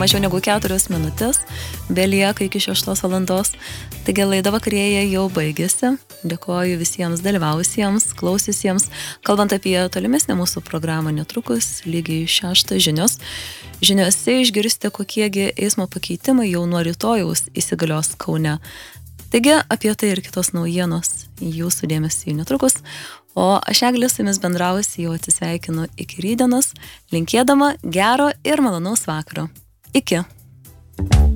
mažiau negu 4 minutės, belieka iki 6 valandos. Taigi laida vakarėje jau baigėsi. Dėkoju visiems dalyvausiems, klausiusiems. Kalbant apie tolimesnę mūsų programą netrukus, lygiai 6 žinios. Žiniose išgirsite, kokiegi eismo pakeitimai jau nuo rytojaus įsigalios Kaune. Taigi apie tai ir kitos naujienos jūsų dėmesį netrukus. O aš Eglė su jumis bendrausi jau atsisveikinu iki rytdienos, linkėdama gero ir malonaus vakaro. Iki.